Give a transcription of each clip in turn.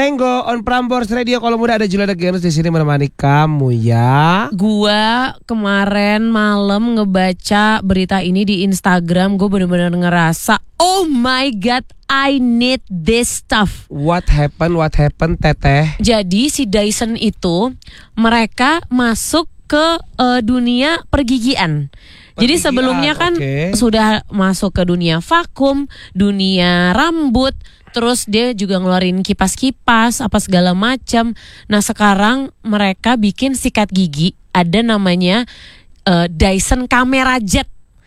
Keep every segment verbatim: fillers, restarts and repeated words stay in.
Tenggo on Prambors Radio. Kalau muda ada Julia Genus di sini menemani kamu ya. Gua kemarin malam ngebaca berita ini di Instagram, gue bener-bener ngerasa, oh my god, I need this stuff. What happened? What happened, Teteh? Jadi si Dyson itu mereka masuk ke uh, dunia pergigian. Jadi sebelumnya kan okay. sudah masuk ke dunia vakum, dunia rambut, terus dia juga ngeluarin kipas-kipas apa segala macam. Nah sekarang mereka bikin sikat gigi, ada namanya uh, Dyson Camera Jet.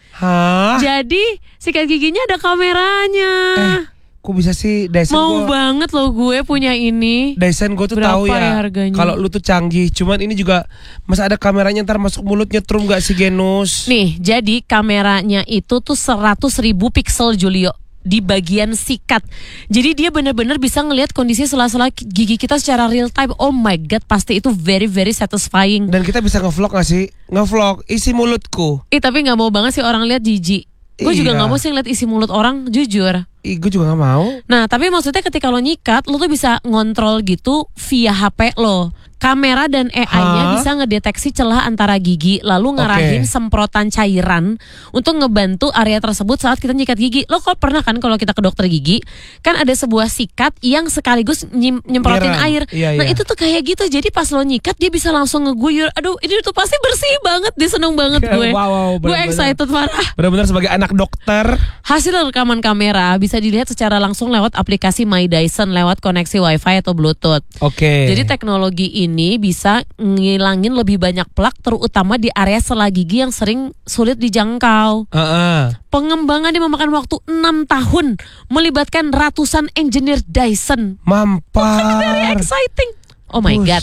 Hah? Jadi sikat giginya ada kameranya. Eh, kok bisa sih Dyson? Mau gua, banget loh gue punya ini. Dyson gue tuh tahu ya, ya kalau lu tuh canggih. Cuman ini juga masa ada kameranya ntar masuk mulutnya trum gak sih Genus? Nih jadi kameranya itu tuh seratus ribu piksel Julio di bagian sikat. Jadi dia benar-benar bisa ngelihat kondisi sela-sela gigi kita secara real time. Oh my god, pasti itu very very satisfying. Dan kita bisa ngevlog gak sih? Ngevlog isi mulutku. Ih tapi gak mau banget sih orang lihat jijik. Gue iya. juga gak mau sih ngeliat isi mulut orang, jujur. Ih, gue juga gak mau. Nah tapi maksudnya ketika lo nyikat, lo tuh bisa ngontrol gitu via H P lo. Kamera dan A I-nya bisa ngedeteksi celah antara gigi, lalu ngarahin okay. semprotan cairan untuk ngebantu area tersebut saat kita nyikat gigi. Lo kok pernah kan kalau kita ke dokter gigi, kan ada sebuah sikat yang sekaligus nyim, nyemprotin Miran. air. Iya, nah iya. itu tuh kayak gitu, jadi pas lo nyikat dia bisa langsung ngeguyur. Aduh ini tuh pasti bersih banget, dia seneng banget gue. wow, wow, gue excited parah. Benar-benar sebagai anak dokter. Hasil rekaman kamera bisa dilihat secara langsung lewat aplikasi My Dyson lewat koneksi Wi-Fi atau Bluetooth. Oke. Okay. Jadi teknologi ini bisa ngilangin lebih banyak plak, terutama di area sela gigi yang sering sulit dijangkau. Uh-uh. Pengembangannya memakan waktu enam tahun, melibatkan ratusan engineer Dyson. Mampar. Very exciting. Oh my Push. god,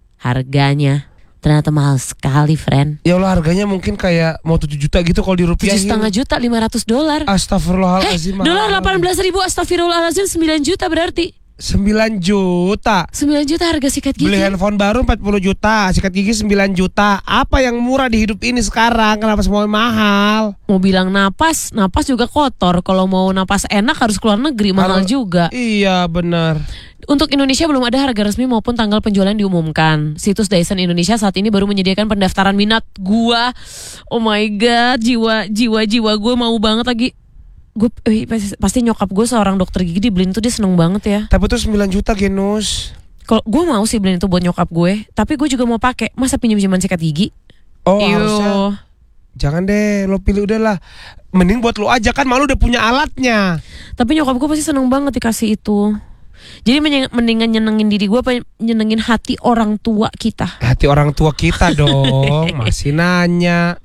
harganya ternyata mahal sekali, friend. Ya Allah, harganya mungkin kayak mau tujuh juta gitu kalau dirupiahin. tujuh setengah juta, lima ratus dolar. Astagfirullahaladzim. Heh, dolar delapan belas ribu, astagfirullahaladzim, sembilan juta berarti. sembilan juta. sembilan juta harga sikat gigi. Beli handphone baru empat puluh juta, sikat gigi sembilan juta. Apa yang murah di hidup ini sekarang? Kenapa semua mahal? Mau bilang napas, napas juga kotor. Kalau mau napas enak harus keluar negeri, mahal Halo, juga. Iya benar. Untuk Indonesia belum ada harga resmi maupun tanggal penjualan diumumkan. Situs Dyson Indonesia saat ini baru menyediakan pendaftaran minat. Gua, oh my god, jiwa jiwa jiwa gue mau banget lagi. Gue eh, pasti, pasti nyokap gue seorang dokter gigi, dibeliin tuh dia seneng banget ya. Tapi tuh sembilan juta Genus. Kalau gue mau sih beliin itu buat nyokap gue, tapi gue juga mau pakai. Masa pinjam-pinjaman sikat gigi? Oh Ew. harusnya. Jangan deh, lo pilih udahlah. Mending buat lo aja, kan malu udah punya alatnya. Tapi nyokap gue pasti seneng banget dikasih itu. Jadi mendingan nyenengin diri gue apa nyenengin hati orang tua kita? Hati orang tua kita dong. Masih nanya.